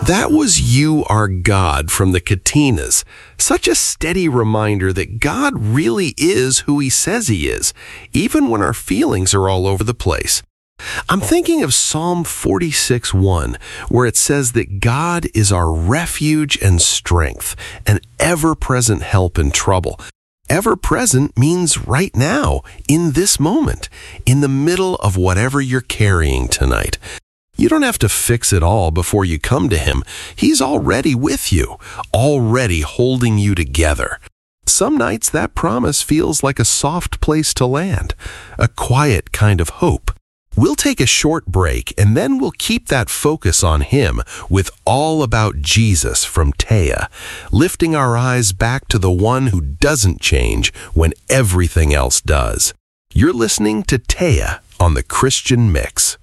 That was You Are God from the Katinas. Such a steady reminder that God really is who He says He is, even when our feelings are all over the place. I'm thinking of Psalm 46:1, where it says that God is our refuge and strength, an ever-present help in trouble. Ever-present means right now, in this moment, in the middle of whatever you're carrying tonight. You don't have to fix it all before you come to Him. He's already with you, already holding you together. Some nights that promise feels like a soft place to land, a quiet kind of hope. We'll take a short break and then we'll keep that focus on Him with All About Jesus from Taya, lifting our eyes back to the one who doesn't change when everything else does. You're listening to Taya on the Christian Mix.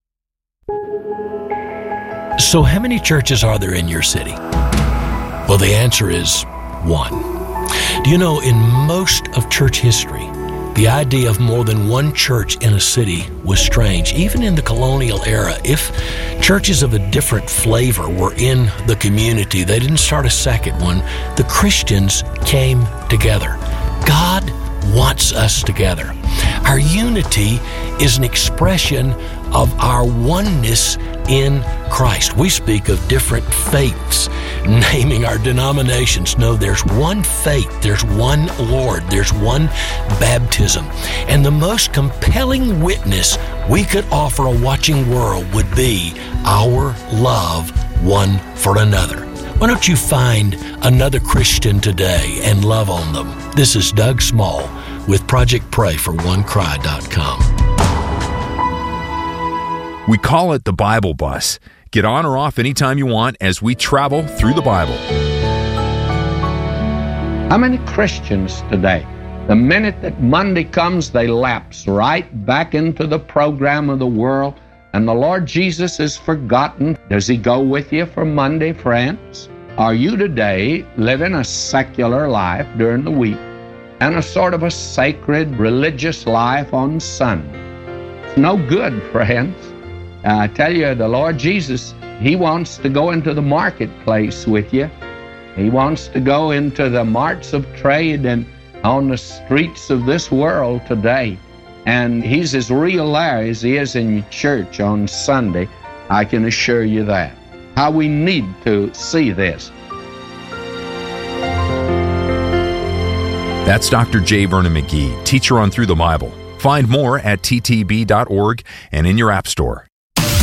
So how many churches are there in your city? Well, the answer is one. Do you know, in most of church history, the idea of more than one church in a city was strange. Even in the colonial era, if churches of a different flavor were in the community, they didn't start a second one. The Christians came together. God wants us together. Our unity is an expression of our oneness in Christ. We speak of different faiths, naming our denominations. No, there's one faith, there's one Lord, there's one baptism. And the most compelling witness we could offer a watching world would be our love one for another. Why don't you find another Christian today and love on them? This is Doug Small with Project Pray for OneCry.com. We call it the Bible Bus. Get on or off anytime you want as we travel through the Bible. How many Christians today, the minute that Monday comes, they lapse right back into the program of the world, and the Lord Jesus is forgotten? Does He go with you for Monday, friends? Are you today living a secular life during the week and a sort of a sacred religious life on Sunday? It's no good, friends. I tell you, the Lord Jesus, He wants to go into the marketplace with you. He wants to go into the marts of trade and on the streets of this world today. And He's as real there as He is in your church on Sunday. I can assure you that. How we need to see this. That's Dr. J. Vernon McGee, teacher on Through the Bible. Find more at ttb.org and in your app store.